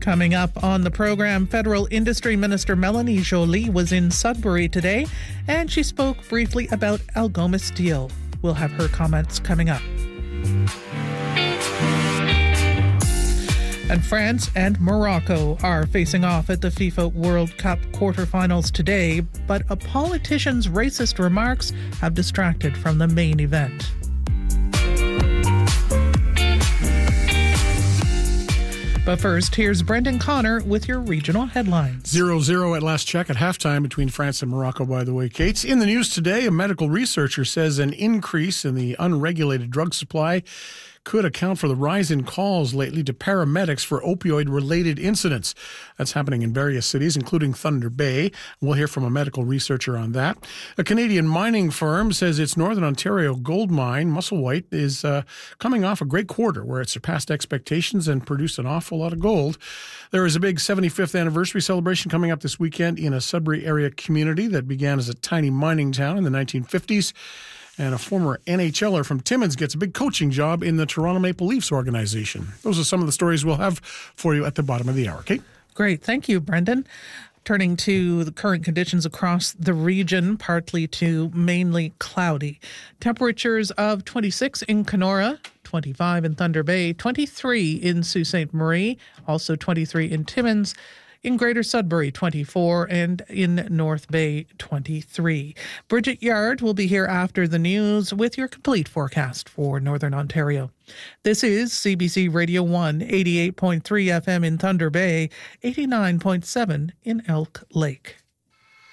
Coming up on the program, Federal Industry Minister Melanie Joly was in Sudbury today, and she spoke briefly about Algoma Steel. We'll have her comments coming up. And France and Morocco are facing off at the FIFA World Cup quarterfinals today, but a politician's racist remarks have distracted from the main event. But first, here's Brendan Connor with your regional headlines. 0-0 at last check at halftime between France and Morocco, by the way, Kate. In the news today, a medical researcher says an increase in the unregulated drug supply could account for the rise in calls lately to paramedics for opioid-related incidents. That's happening in various cities, including Thunder Bay. We'll hear from a medical researcher on that. A Canadian mining firm says its Northern Ontario gold mine, Musselwhite, is coming off a great quarter where it surpassed expectations and produced an awful lot of gold. There is a big 75th anniversary celebration coming up this weekend in a Sudbury area community that began as a tiny mining town in the 1950s. And a former NHLer from Timmins gets a big coaching job in the Toronto Maple Leafs organization. Those are some of the stories we'll have for you at the bottom of the hour. Kate? Great. Thank you, Brendan. Turning to the current conditions across the region, partly to mainly cloudy. Temperatures of 26 in Kenora, 25 in Thunder Bay, 23 in Sault Ste. Marie, also 23 in Timmins. In Greater Sudbury, 24, and in North Bay, 23. Bridget Yard will be here after the news with your complete forecast for Northern Ontario. This is CBC Radio 1, 88.3 FM in Thunder Bay, 89.7 in Elk Lake.